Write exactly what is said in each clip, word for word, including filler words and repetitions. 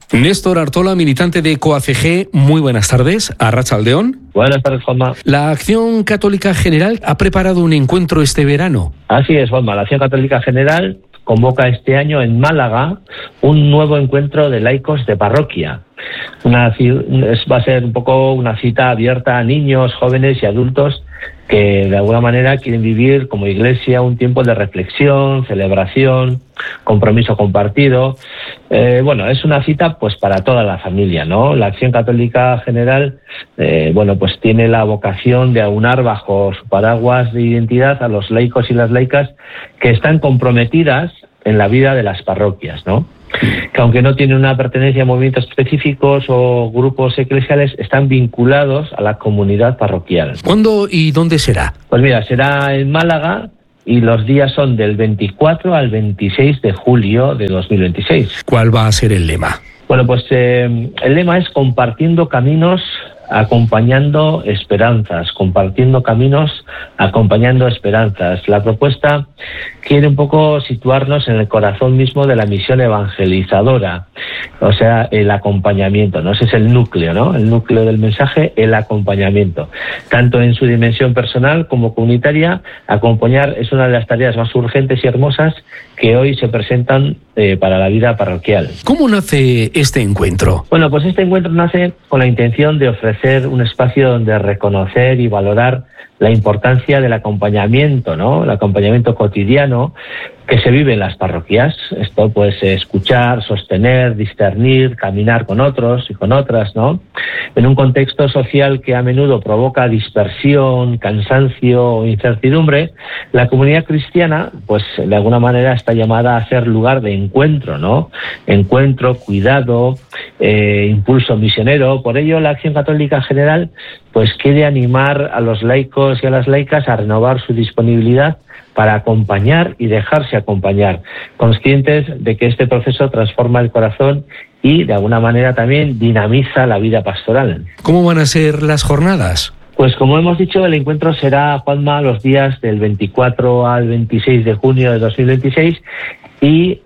Néstor Artola, militante de COACG, muy buenas tardes. Arratsaldeon. Buenas tardes, Juanma. La Acción Católica General ha preparado un encuentro este verano. Así es, Juanma. La Acción Católica General convoca este año en Málaga un nuevo encuentro de laicos de parroquia. Una, va a ser un poco una cita abierta a niños, jóvenes y adultos que de alguna manera quieren vivir como iglesia un tiempo de reflexión, celebración, compromiso compartido. Eh, bueno, es una cita pues para toda la familia, ¿no? La Acción Católica General, eh, bueno, pues tiene la vocación de aunar bajo su paraguas de identidad a los laicos y las laicas que están comprometidas en la vida de las parroquias, ¿no? Que aunque no tienen una pertenencia a movimientos específicos o grupos eclesiales, están vinculados a la comunidad parroquial. ¿Cuándo y dónde será? Pues mira, será en Málaga y los días son del veinticuatro al veintiséis de julio de dos mil veintiséis. ¿Cuál va a ser el lema? Bueno, pues eh, el lema es compartiendo caminos, acompañando esperanzas, compartiendo caminos, acompañando esperanzas. La propuesta quiere un poco situarnos en el corazón mismo de la misión evangelizadora, o sea, el acompañamiento, ¿no? Ese es el núcleo, ¿no? El núcleo del mensaje, el acompañamiento. Tanto en su dimensión personal como comunitaria, acompañar es una de las tareas más urgentes y hermosas que hoy se presentan eh, para la vida parroquial. ¿Cómo nace este encuentro? Bueno, pues este encuentro nace con la intención de ofrecer un espacio donde reconocer y valorar la importancia del acompañamiento, ¿no? El acompañamiento cotidiano que se vive en las parroquias. Esto, pues, escuchar, sostener, discernir, caminar con otros y con otras, ¿no? En un contexto social que a menudo provoca dispersión, cansancio o incertidumbre, la comunidad cristiana, pues, de alguna manera está llamada a ser lugar de encuentro, ¿no? Encuentro, cuidado, eh, impulso misionero. Por ello, la Acción Católica General, pues, quiere animar a los laicos y a las laicas a renovar su disponibilidad para acompañar y dejarse acompañar, conscientes de que este proceso transforma el corazón y, de alguna manera, también dinamiza la vida pastoral. ¿Cómo van a ser las jornadas? Pues como hemos dicho, el encuentro será, Juanma, los días del veinticuatro al veintiséis de junio de dos mil veintiséis y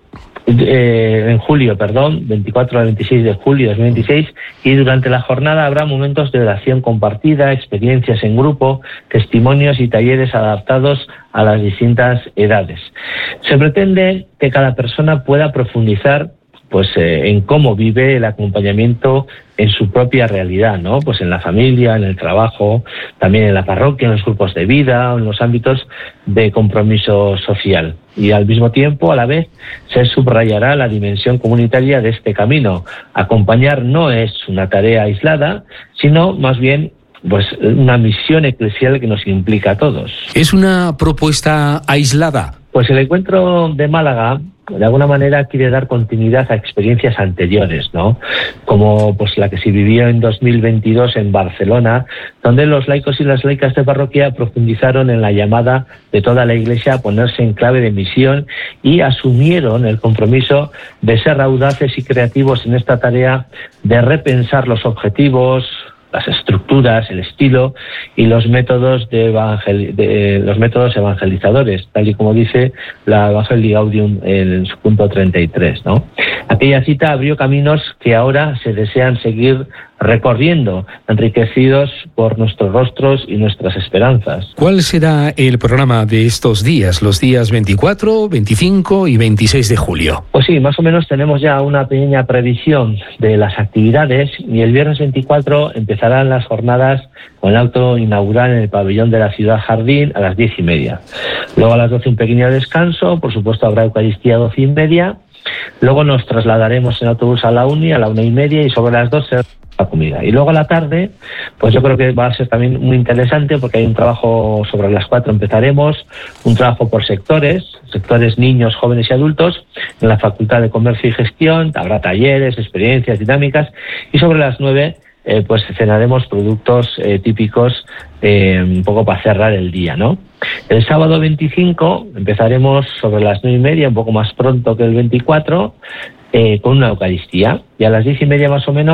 Eh, en julio, perdón, veinticuatro al veintiséis de julio de dos mil veintiséis, y durante la jornada habrá momentos de oración compartida, experiencias en grupo, testimonios y talleres adaptados a las distintas edades. Se pretende que cada persona pueda profundizar pues eh, en cómo vive el acompañamiento en su propia realidad, ¿no? Pues en la familia, en el trabajo, también en la parroquia, en los grupos de vida, en los ámbitos de compromiso social. Y al mismo tiempo, a la vez, se subrayará la dimensión comunitaria de este camino. Acompañar no es una tarea aislada, sino más bien pues una misión eclesial que nos implica a todos. ¿Es una propuesta aislada? Pues el encuentro de Málaga, de alguna manera, quiere dar continuidad a experiencias anteriores, ¿no? Como pues la que se vivió en dos mil veintidós en Barcelona, donde los laicos y las laicas de parroquia profundizaron en la llamada de toda la Iglesia a ponerse en clave de misión y asumieron el compromiso de ser audaces y creativos en esta tarea de repensar los objetivos, las estructuras, el estilo y los métodos de, evangel- de los métodos evangelizadores, tal y como dice la Evangelii Gaudium en su punto treinta y tres, ¿no? Aquella cita abrió caminos que ahora se desean seguir recorriendo, enriquecidos por nuestros rostros y nuestras esperanzas. ¿Cuál será el programa de estos días, los días veinticuatro, veinticinco y veintiséis de julio? Pues sí, más o menos tenemos ya una pequeña previsión de las actividades y el viernes veinticuatro empezarán las jornadas con el acto inaugural en el pabellón de la Ciudad Jardín a las diez y media. Luego a las doce un pequeño descanso, por supuesto habrá Eucaristía a doce y media. Luego nos trasladaremos en autobús a la uni, a la una y media, y sobre las dos será la comida. Y luego a la tarde, pues yo creo que va a ser también muy interesante porque hay un trabajo sobre las cuatro, empezaremos, un trabajo por sectores, sectores niños, jóvenes y adultos, en la Facultad de Comercio y Gestión, habrá talleres, experiencias, dinámicas, y sobre las nueve, eh, pues cenaremos productos eh, típicos, eh, un poco para cerrar el día, ¿no? El sábado veinticinco empezaremos sobre las nueve y media, un poco más pronto que el veinticuatro, eh, con una Eucaristía, y a las diez y media más o menos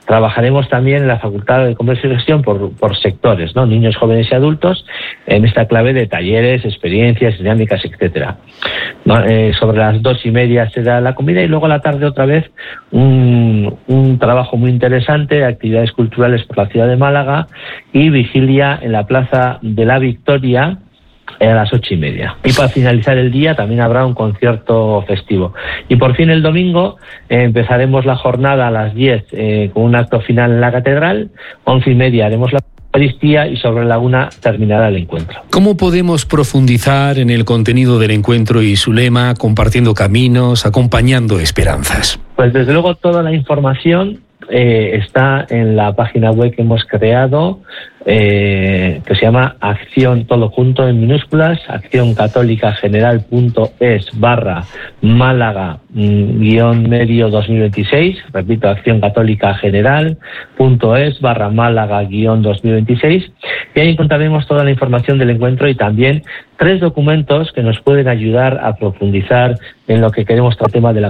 Trabajaremos también en la Facultad de Comercio y Gestión por, por sectores, ¿no? Niños, jóvenes y adultos, en esta clave de talleres, experiencias, dinámicas, etcétera. ¿No? Eh, sobre las dos y media será la comida y luego a la tarde otra vez un, un trabajo muy interesante de actividades culturales por la ciudad de Málaga y vigilia en la Plaza de la Victoria a las ocho y media. Y para finalizar el día también habrá un concierto festivo. Y por fin el domingo eh, empezaremos la jornada a las diez eh, con un acto final en la catedral, once y media haremos la Eucaristía y sobre la una terminará el encuentro. ¿Cómo podemos profundizar en el contenido del encuentro y su lema, compartiendo caminos, acompañando esperanzas? Pues desde luego toda la información eh, está en la página web que hemos creado, eh, que se llama Acción, todo junto en minúsculas, accioncatólicageneral.es barra Málaga guión medio dos mil veintiséis, repito, accioncatólicageneral.es barra Málaga guión dos mil veintiséis, y ahí encontraremos toda la información del encuentro y también tres documentos que nos pueden ayudar a profundizar en lo que queremos tratar, el tema de la